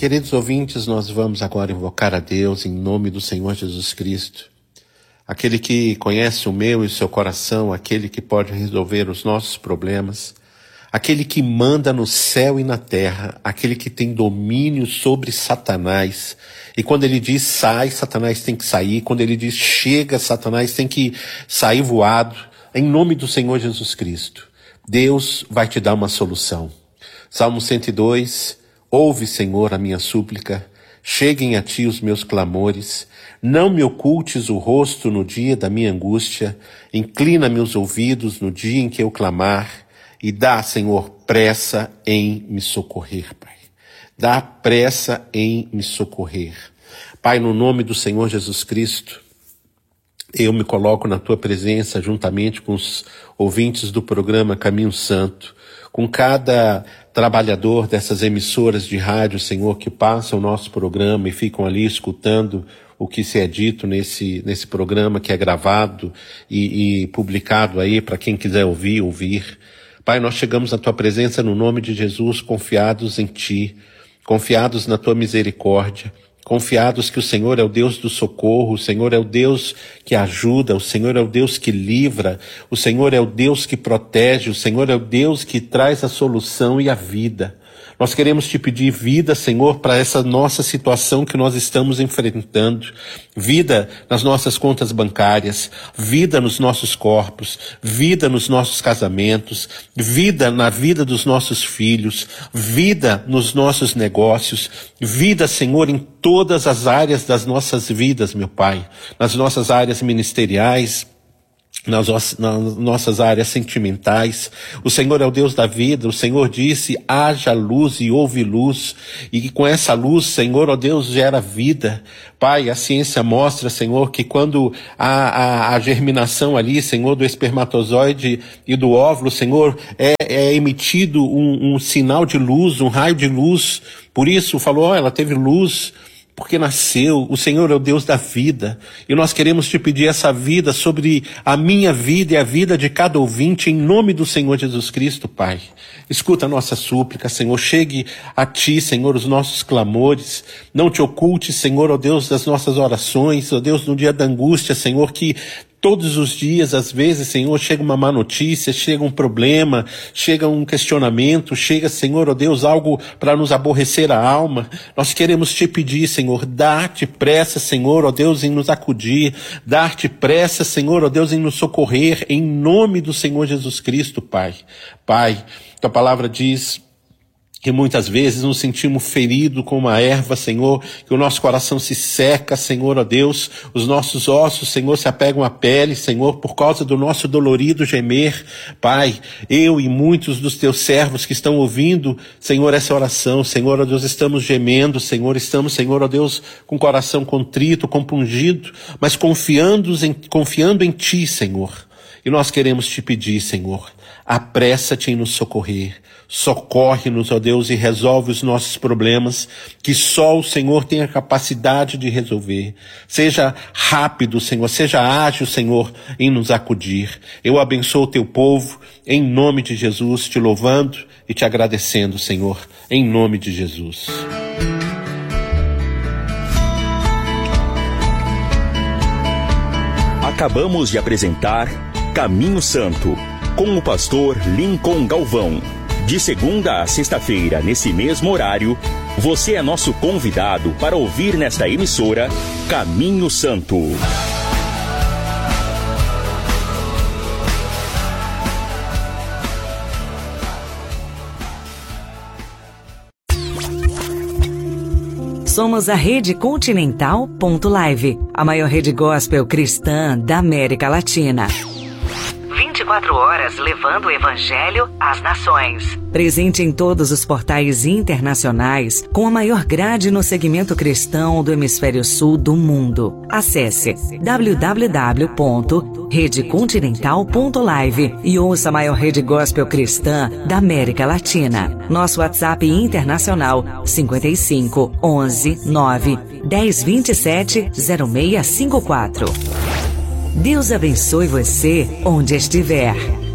Queridos ouvintes, nós vamos agora invocar a Deus em nome do Senhor Jesus Cristo, aquele que conhece o meu e o seu coração, aquele que pode resolver os nossos problemas, aquele que manda no céu e na terra, aquele que tem domínio sobre Satanás. E quando ele diz sai, Satanás tem que sair. Quando ele diz chega, Satanás tem que sair voado. Em nome do Senhor Jesus Cristo, Deus vai te dar uma solução. Salmo 102, ouve, Senhor, a minha súplica, cheguem a ti os meus clamores, não me ocultes o rosto no dia da minha angústia, inclina-me os ouvidos no dia em que eu clamar, e dá, Senhor, pressa em me socorrer, Pai. Dá pressa em me socorrer. Pai, no nome do Senhor Jesus Cristo, eu me coloco na tua presença juntamente com os ouvintes do programa Caminho Santo, com cada trabalhador dessas emissoras de rádio, Senhor, que passam o nosso programa e ficam ali escutando o que se é dito nesse programa que é gravado e publicado aí para quem quiser ouvir. Pai, nós chegamos à tua presença no nome de Jesus, confiados em ti, confiados na tua misericórdia, confiados que o Senhor é o Deus do socorro, o Senhor é o Deus que ajuda, o Senhor é o Deus que livra, o Senhor é o Deus que protege, o Senhor é o Deus que traz a solução e a vida. Nós queremos te pedir vida, Senhor, para essa nossa situação que nós estamos enfrentando. Vida nas nossas contas bancárias, vida nos nossos corpos, vida nos nossos casamentos, vida na vida dos nossos filhos, vida nos nossos negócios, vida, Senhor, em todas as áreas das nossas vidas, meu Pai, nas nossas áreas ministeriais, nas nossas áreas sentimentais. O Senhor é o Deus da vida. O Senhor disse, haja luz e houve luz, e com essa luz, Senhor, ó Deus, gera vida. Pai, a ciência mostra, Senhor, que quando a germinação ali, Senhor, do espermatozoide e do óvulo, Senhor, é emitido um sinal de luz, um raio de luz. Por isso, falou, ela teve luz, porque nasceu. O Senhor é o Deus da vida, e nós queremos te pedir essa vida sobre a minha vida e a vida de cada ouvinte, em nome do Senhor Jesus Cristo, Pai. Escuta a nossa súplica, Senhor, chegue a ti, Senhor, os nossos clamores, não te oculte, Senhor, ó Deus, das nossas orações, ó Deus, no dia da angústia, Senhor, que todos os dias, às vezes, Senhor, chega uma má notícia, chega um problema, chega um questionamento, chega, Senhor, ó Deus, algo para nos aborrecer a alma. Nós queremos te pedir, Senhor, dá-te pressa, Senhor, ó Deus, em nos acudir, dá-te pressa, Senhor, ó Deus, em nos socorrer, em nome do Senhor Jesus Cristo, Pai. Pai, tua palavra diz que muitas vezes nos sentimos feridos como a erva, Senhor, que o nosso coração se seca, Senhor, ó Deus, os nossos ossos, Senhor, se apegam à pele, Senhor, por causa do nosso dolorido gemer. Pai, eu e muitos dos teus servos que estão ouvindo, Senhor, essa oração, Senhor, ó Deus, estamos gemendo, Senhor, estamos, Senhor, ó Deus, com o coração contrito, compungido, mas confiando em ti, Senhor. E nós queremos te pedir, Senhor, apressa-te em nos socorrer. Socorre-nos, ó Deus, e resolve os nossos problemas, que só o Senhor tem a capacidade de resolver. Seja rápido, Senhor, seja ágil, Senhor, em nos acudir. Eu abençoo o teu povo, em nome de Jesus, te louvando e te agradecendo, Senhor, em nome de Jesus. Acabamos de apresentar Caminho Santo, com o pastor Lincoln Galvão. De segunda a sexta-feira, nesse mesmo horário, você é nosso convidado para ouvir nesta emissora Caminho Santo. Somos a Rede Continental.live, a maior rede gospel cristã da América Latina. 24 horas levando o Evangelho às nações. Presente em todos os portais internacionais, com a maior grade no segmento cristão do hemisfério sul do mundo. Acesse www.redecontinental.live e ouça a maior rede gospel cristã da América Latina. Nosso WhatsApp internacional 55 11 9 10 27 0654. Deus abençoe você onde estiver.